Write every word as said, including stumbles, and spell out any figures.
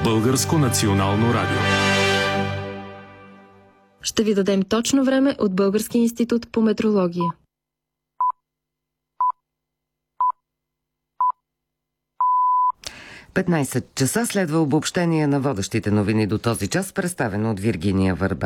Българско национално радио. Ще ви дадем точно време от Българския институт по метрология. петнайсет часа следва обобщение на водещите новини до този час, представено от Виргиния Върба.